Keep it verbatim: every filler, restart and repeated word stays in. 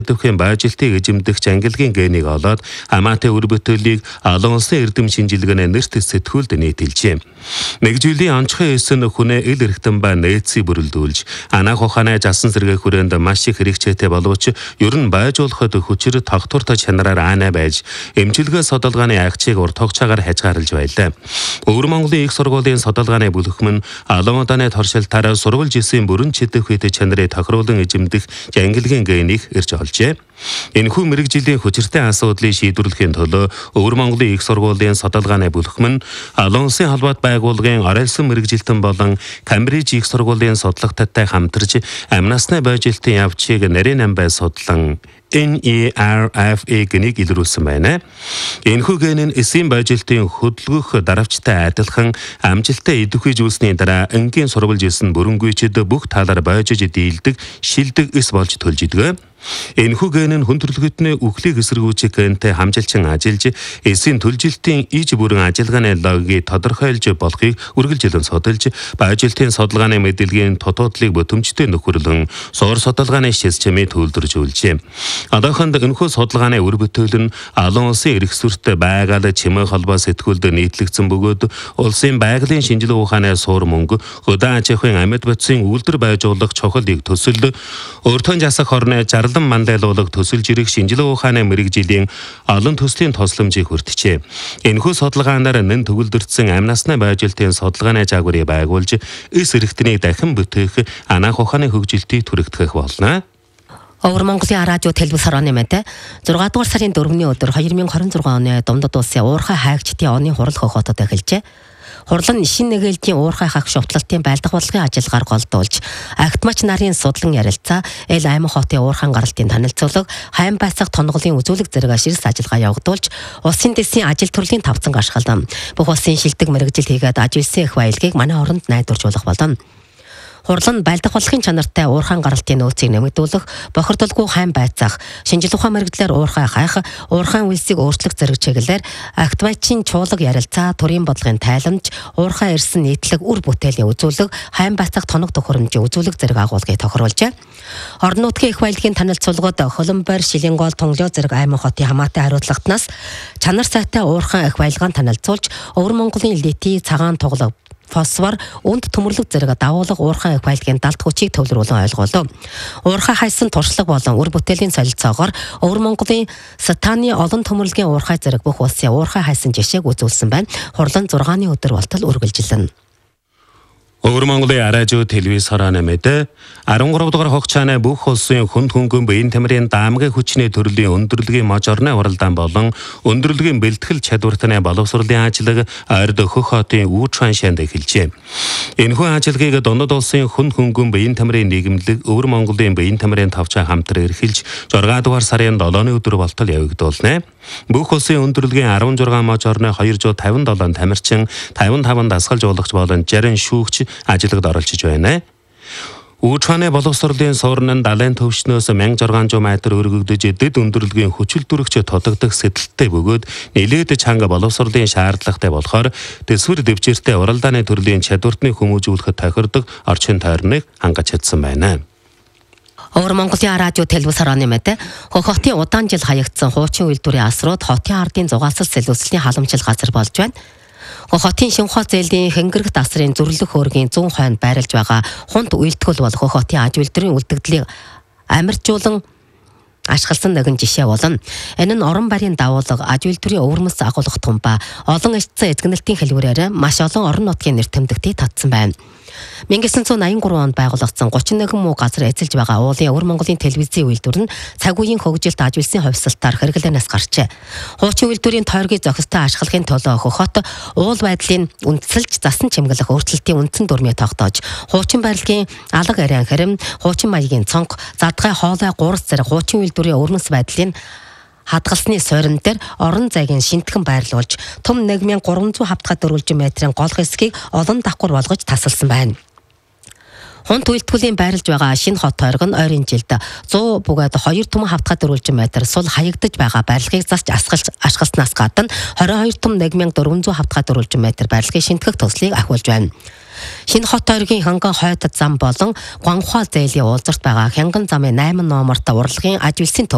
Төвхийн баажилтыг эзэмдэгч ангилгийн генийг олоод хамаатай үр бүтээлийг олон улсын эрдэм шинжилгээний нэрт сэтгүүлд нийтэлжээ. Нэгжүүлийн онцгой эсэн хүнээ ил эрхтэн ба нээцийг бүрэлдүүлж анаах ухааны жасан сэргээ хүрээнд маш их хэрэгцээтэй боловч ер нь байжуулахад хүчээр тогтвортой чанараар аанай байж эмчилгээ судалгааны агчийг урт хугацаагаар хязгаарлаж байлаа. Өвөр Монголын их сургуулийн судалгааны бүлэгмэн олон удааны туршилтаараа сурвалж исэн бүрэн чидэх үед чанарыг тохируулан эзэмдэх ангилгийн генийг ирж олжээ. Энэхүү мэрэгжлийн хүчиртэй асуудлыг шийдвэрлэхийн төлөө Өвөр Монголын их сургуулийн судалгааны бүлэгмэн олон улсын холбоот байгууллагын оролцсон мэрэгжилтэн болон Камбриж их сургуулийн судлагчтай хамтарч амь насны байжилтын явцыг нарийн амбай судлан Эн И Ар Эф А гэнийг илрүүлсэн байна. Энэхүү ген нь эсийн байжилтын хөдөлгөх даравчтай адилхан амжилттай идэвхийж үүсний дараа энгийн сурвалж исэн бүрэнгүйчэд бүх талаар бойжиж дийлдэг шилдэг эс болж төлж идэг. Энэхүү ген нь хүн төрөлхтний үхлийг эсэргүүцэх гентэй хамжилчин ажиллаж эсийн төлжилтийн иж бүрэн ажиллагааны логикийг тодорхойлж болохыг үргэлжилэн судалж байжилтын судалгааны мэдээллийн тотоодлыг бүтэмжтэй нөхөрлөн суур судалгааны системийг төлөвлөжүүлжээ. Одоохонд энэхүү судалгааны үр бүтээл нь олон улсын эрх сүртэй байгаль чимээ холбоо сэтгүүлд нийтлэгдсэн бөгөөд улсын байгалийн шинжилгээ ухааны суур мөнгө хөдөө аж ахуйн амьд бодисын үйлдвэр байжуулах чухлыг төсөл өөртөө засах хорны жарлан мандайлуулах төсөлж ирэх шинжилгээ ухааны мэрэгжлийн олон төслийн тусламжийг хүртжээ. Энэхүү судалгаанаар нэн төгөлдөрсөн амь насны байжилтын судалгааны жаагварыг байгуулж эс эрхтнийг дахин бүтээх анаах ухааны хөгжилтийг түрэгдэх болно. Өвөр Монголын радио телевиз хорооны мэдээ зургаан дугаар сарын дөрөвний өдөр хоёр мың хорин зургаан оны Дундад улсын уурхай хайгчдын оны хурал хохотод эхэлжээ. Хурлал нь шинэ нэгээлтийн уурхай хах шувтлалтын байлдах бодлогын ажиллагаар голдуулж, агтмач нарын судлан ярилцаа, эл аймаг хотын уурхайн гаралтын танилцуулга, хайн байцах тонголын үзүүлэг зэрэг ширс ажиллагаа явагдуулж, улсын дэсийн ажил төрлийн тавцанг ашиглан бүх улсын шилдэг мэрэгжил хийгээд ажилласан их баялагийг манай оронд найдваржуулах болно. Хурлан байлдах бодлогын чанартай уурхайн гаралтын нөөцийг нэмэгдүүлэх, бохирдолгүй хайн байцаах, шинжил ухаан мэрэгдлэр уурхай хайх, уурхайн үйлсийг өөрчлөх зэрэг чиглэлээр агтмачийн чуулга ярилцаа, төрийн бодлогын тайламж, уурхай ирсэн нийтлэг үр бүтээлийн үзүүлэг, хайн байцаах тоног төхөөрөмжийн үзүүлэг зэрэг агуулгыг тохируулжээ. Орон нутгийн их баялагын танилцуулгад Холомбор, Шилэнгол, Тунгалоо зэрэг аймаг хотын хамаатай хариуцлагатнаас чанар сайтай уурхайн их баялагын танилцуулж, Өвөр Монголын литий, цагаан тугалаг, фосфор, үнд төмөрлөг зэрэг давуулга уурхай их баялагын далд хүчийг төвлөрүүлэн ойлгуулав. Уурхай хайсан туршлага болон үр бүтээлийн солилцоогоор Өвөр Монголын Станы олон төмөрлөгийн уурхай зэрэг бүх улсын уурхай хайсан жишээг үзүүлсэн байна. Хурлан зургааны өдөр болтол үргэлжилнэ. Өвөр Монголын радио телевиз хорооны мэдээ арван гурав дугаар хугацааны бүх улсын хүнд хөнгөн биеийн тамирын даамгай хүчний төрлийн өндөрлөгийн мож орны уралдаан болон өндөрлөгийн бэлтгэл чадвартны боловсролын ажиллаг Орд хөх хотын Үүчхан шанд эхэлжээ. Энэхүү ажиллагийг Дундад улсын хүнд хөнгөн биеийн тамирын нийгэмлэг Өвөр Монголын биеийн тамирын тавчаа хамтран эрхэлж зургаан дугаар сарын долооны өдөр болтол явагдуулна. Бүх улсын өндөрлөгийн арван зургаан мож орны хоёрдугаар тавин долоо тамирчин, тавин таван дасгал жуулагч болон жарин шүүгч ажиллагад оролцож байна. Үүчханы боловсролын суурн нь далайн төвшнөөс мянга зургаан метр өргөгдөж дэд өндөрлөгийн хүчил дүрэгч тодогдох сэтэлттэй бөгөөд нэлээд чанга боловсролын шаардлагатай болохоор төсвөр дэвжээртэй уралдааны төрлийн чадвартны хүмүүжүүлэхэд тохирдог орчин тойрныг хангаж чадсан байна. Өвөр Монголын радио телевиз хорооны мэдээ хөх хотын удаан жил хаягдсан хуучин үйлдвэрийн асрууд хотын ардын зугаалсал сэлүүслийн халамжил газар болж байна. Хотын Шинхоо зээлийн хэнгэрэг дасрын зүрлэх хөөргийн зүүн хойнд байрлаж байгаа хунт үйлдэл бол хотын аж үйлдвэрийн үлдэгдлийг амарчуулан ашигласан нэгэн жишээ болно. Энэ нь орон барийн давуулга, аж үйлдвэрийн өвөрмөс агуулгах тумба, олон эцсэн эзгэнэлтийн хэлбэрээр маш олон орон нутгийн нэр томьдогтыг татсан байна. мянга девятьсот восемьдесят три онд байгуулагдсан гучин нэгэн муу газар эзэлж байгаа уулын Өвөр Монголын телевизийн үйлдвэр нь цаг үеийн хөгжилд аж үйлсийн хувьсалтаар хэрэглэнээс гарчээ. Хуучин үйлдвэрийн тойргийг зохистой ашиглахын төлөө хот уул байдлын үндсэлж засан чимгэлэх өөрчлөлтийн үндсэн дүрмээ тогтоож, хуучин барилгын алга ариан хэрэм, хуучин маягийн цонх, задгай хоолой гурс зэрэг хуучин үйлдвэрийн өвөрмөс байдлын хадгалсны суурин дээр орон зайгийн шинтгэн байрлуулж, том нэг мянган гурван зуун хавтгай дөрвөлжин метрийн гол хэсгийг олон давхар болгож тасалсан байна. Хунт үйлдвэрлэлийн байрлаж байгаа шинэ хот тойрог нь ойрын жилд зуун бүгээд хоёр том хавтгай дөрвөлжин метр сул хаягдаж байгаа байрлагыг засч асгалж ашигласнаас гадна хорин хоёр том нэг мянган дөрвөн зуун хавтгай дөрвөлжин метр байрлагыг шинтгэх төслийг ахиулж байна. Шинэ хот тойргийн ханган хойд зам болон Гуанхуа зээлийн уулзарт байгаа хянган замын найман номерт урлагийн аж үйлсийн